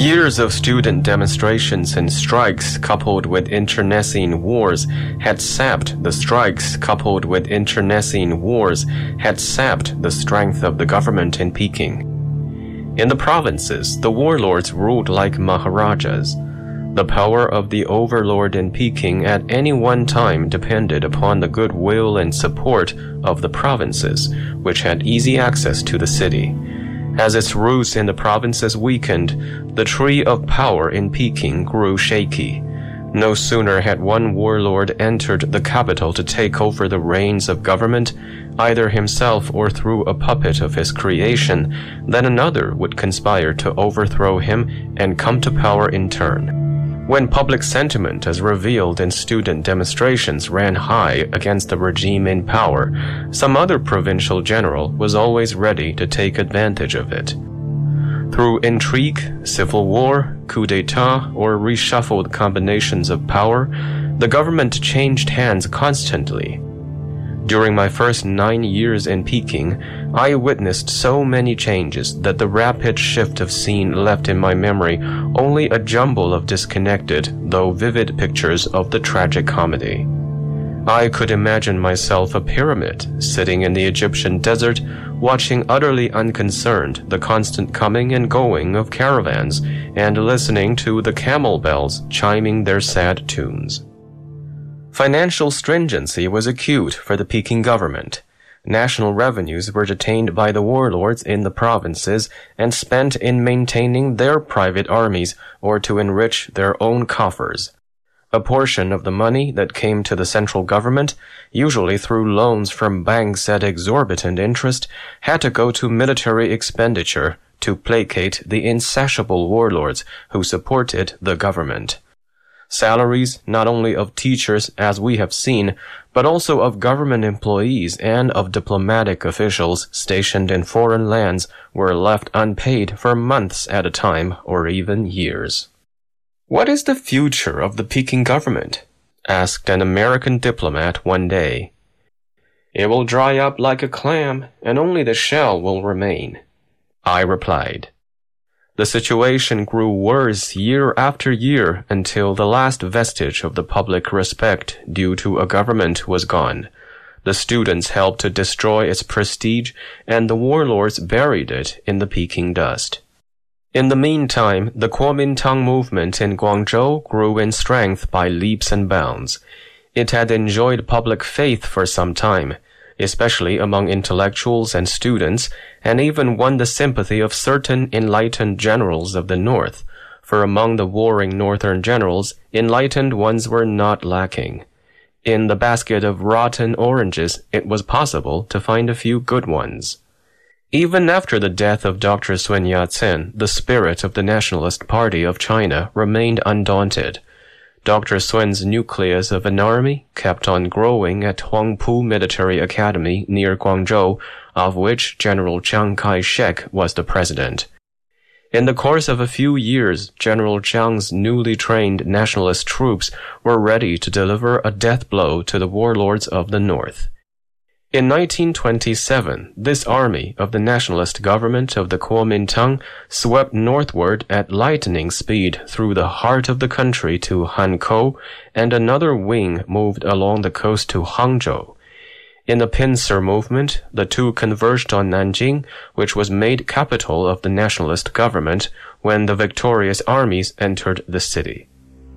Years of student demonstrations and strikes coupled with internecine wars had sapped the strength of the government in Peking. In the provinces, the warlords ruled like Maharajas. The power of the overlord in Peking at any one time depended upon the goodwill and support of the provinces, which had easy access to the city. As its roots in the provinces weakened, the tree of power in Peking grew shaky. No sooner had one warlord entered the capital to take over the reins of government, either himself or through a puppet of his creation, than another would conspire to overthrow him and come to power in turn. When public sentiment as revealed in student demonstrations ran high against the regime in power, some other provincial general was always ready to take advantage of it. Through intrigue, civil war, coup d'etat, or reshuffled combinations of power, the government changed hands constantly. During my first 9 years in Peking, I witnessed so many changes that the rapid shift of scene left in my memory only a jumble of disconnected, though vivid pictures of the tragic comedy. I could imagine myself a pyramid, sitting in the Egyptian desert, watching utterly unconcerned the constant coming and going of caravans, and listening to the camel bells chiming their sad tunes. Financial stringency was acute for the Peking government. National revenues were detained by the warlords in the provinces and spent in maintaining their private armies or to enrich their own coffers. A portion of the money that came to the central government, usually through loans from banks at exorbitant interest, had to go to military expenditure to placate the insatiable warlords who supported the government. Salaries not only of teachers, as we have seen, but also of government employees and of diplomatic officials stationed in foreign lands were left unpaid for months at a time or even years. "What is the future of the Peking government?" asked an American diplomat one day. "It will dry up like a clam, and only the shell will remain," I replied. The situation grew worse year after year until the last vestige of the public respect due to a government was gone. The students helped to destroy its prestige, and the warlords buried it in the Peking dust. In the meantime, the Kuomintang movement in Guangzhou grew in strength by leaps and bounds. It had enjoyed public faith for some time, especially among intellectuals and students, and even won the sympathy of certain enlightened generals of the north, for among the warring northern generals, enlightened ones were not lacking. In the basket of rotten oranges, it was possible to find a few good ones. Even after the death of Dr. Sun Yat-sen, the spirit of the Nationalist Party of China remained undaunted. Dr. Sun's nucleus of an army kept on growing at Huangpu Military Academy near Guangzhou, of which General Chiang Kai-shek was the president. In the course of a few years, General Chiang's newly trained nationalist troops were ready to deliver a death blow to the warlords of the north. In 1927, this army of the nationalist government of the Kuomintang swept northward at lightning speed through the heart of the country to Hankou, and another wing moved along the coast to Hangzhou. In the pincer movement, the two converged on Nanjing, which was made capital of the nationalist government when the victorious armies entered the city.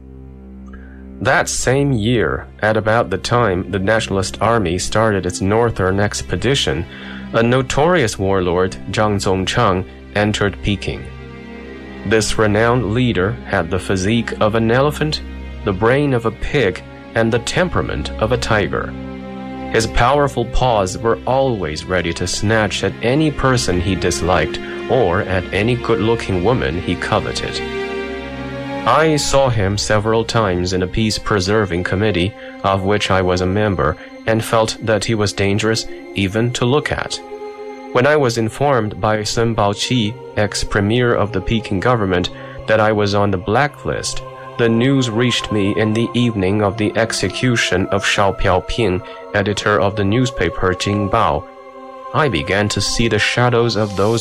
That same year, at about the time the Nationalist Army started its northern expedition, a notorious warlord, Zhang Zongchang, entered Peking. This renowned leader had the physique of an elephant, the brain of a pig, and the temperament of a tiger. His powerful paws were always ready to snatch at any person he disliked or at any good-looking woman he coveted. I saw him several times in a peace-preserving committee, of which I was a member, and felt that he was dangerous even to look at. When I was informed by Sun Baoqi, ex-premier of the Peking government, that I was on the blacklist, the news reached me in the evening of the execution of Shao Piaoping, editor of the newspaper Jingbao. I began to see the shadows of those